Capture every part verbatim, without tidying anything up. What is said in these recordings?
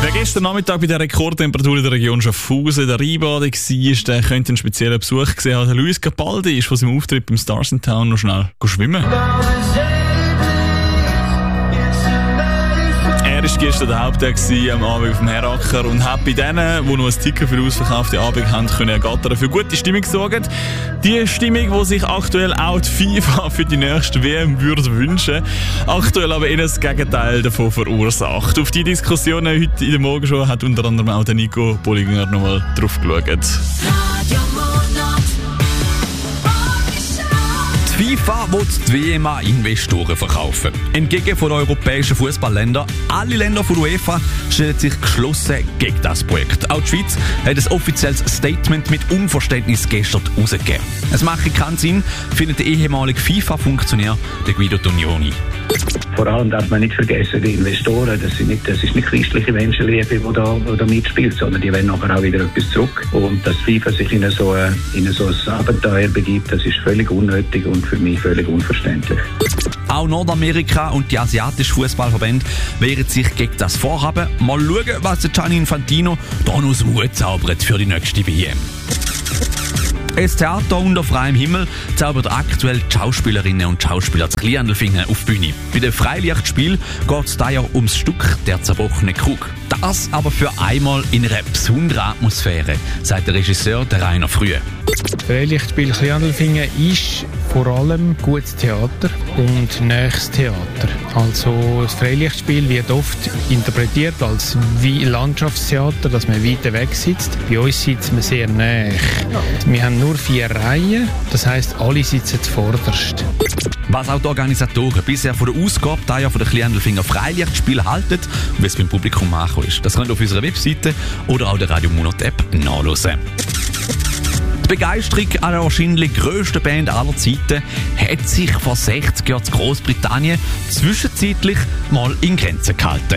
Wer gestern Nachmittag bei der Rekordtemperatur in der Region Schaffhausen der Rheinbade war, der könnte einen speziellen Besuch gesehen haben. Luis Capaldi ist von seinem Auftritt beim Stars in Town noch schnell schwimmen. Er war gestern der Haupttag am Abend auf dem Heracker und hat bei denen, die noch ein Ticket für den ausverkauften Abend haben, können ergattern, für gute Stimmung gesorgt. Die Stimmung, die sich aktuell auch die FIFA für die nächste W M würde wünschen, aktuell aber eher das Gegenteil davon verursacht. Auf die Diskussion heute in der Morgenshow hat unter anderem auch der Nico Bollinger noch mal drauf geschaut. Die FIFA will die W M an Investoren verkaufen. Entgegen von den europäischen Fußballländern, alle Länder von der UEFA stellen sich geschlossen gegen das Projekt. Auch die Schweiz hat ein offizielles Statement mit Unverständnis gestern rausgegeben. Es macht keinen Sinn, findet der ehemalige FIFA-Funktionär Guido Tonioni. Vor allem darf man nicht vergessen, die Investoren, das, sind nicht, das ist nicht christliche Menschenliebe, die da, die da mitspielt, sondern die wollen nachher auch wieder etwas zurück. Und dass FIFA sich in so, ein, in so ein Abenteuer begibt, das ist völlig unnötig und für mich völlig unverständlich. Auch Nordamerika und die asiatischen Fußballverbände wehren sich gegen das Vorhaben. Mal schauen, was der Gianni Infantino da noch aus dem Hut zaubert für die nächste W M. Ein Theater unter freiem Himmel zaubert aktuell die Schauspielerinnen und Schauspieler zu Kliendelfingen auf die Bühne. Bei dem Freilichtspiel geht es da ja ums Stück «Der zerbrochene Krug». Das aber für einmal in einer besonderen Atmosphäre, sagt der Regisseur der Rainer Frühe. Das Freilichtspiel Kliendelfingen ist vor allem gutes Theater und nächstes Theater. Also das Freilichtspiel wird oft interpretiert als wie Landschaftstheater, dass man weiter weg sitzt. Bei uns sitzt man sehr nah. Wir haben nur vier Reihen, das heisst, alle sitzen zuvorderst. Was auch die Organisatoren bisher von der Ausgabe da ja von der Kliendelfinger Freilichtspiel halten und wie es beim Publikum angekommen ist. Das könnt ihr auf unserer Webseite oder auch der Radio Monat App nachhören. Die Begeisterung an der wahrscheinlich grössten Band aller Zeiten hat sich vor sechzig Jahren in Großbritannien zwischenzeitlich mal in Grenzen gehalten.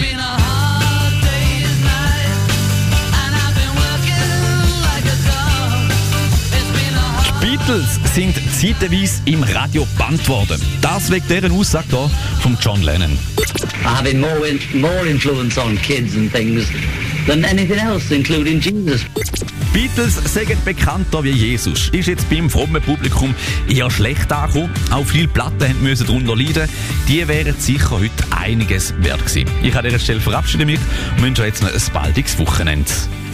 Die Beatles sind zeitweise im Radio gebannt worden. Das wegen deren Aussage hier von John Lennon. Having more, in, more influence on kids and things than anything else, including Jesus. Beatles sind bekannter wie Jesus. Ist jetzt beim frommen Publikum eher schlecht angekommen. Auch viele Platten mussten darunter leiden. Die wären sicher heute einiges wert gewesen. Ich an dieser Stelle verabschiede mich und wünsche jetzt noch ein baldiges Wochenende.